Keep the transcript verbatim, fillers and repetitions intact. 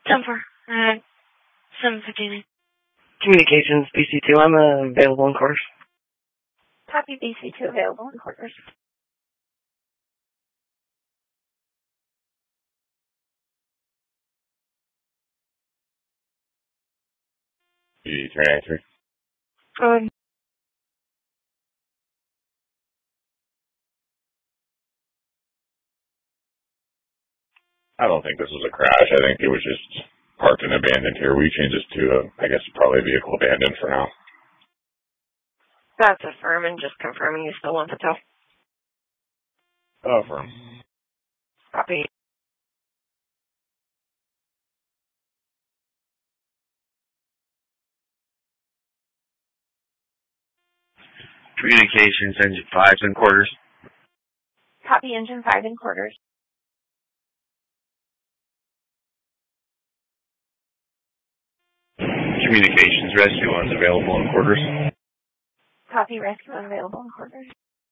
ten four. Uh, seven fifty-nine. Communications, B C two, I'm uh, available in quarters. Copy B C two available in quarters. three ninety-three. Um, I don't think this was a crash. I think it was just parked and abandoned here. We changed this to, uh, I guess, probably vehicle abandoned for now. that's affirming, just confirming you still want the tow. Oh, firm. Copy. Communications, engine fives and quarters. Copy engine five in quarters. Communications, rescue one's available in quarters. Copy rescue unavailable in quarters.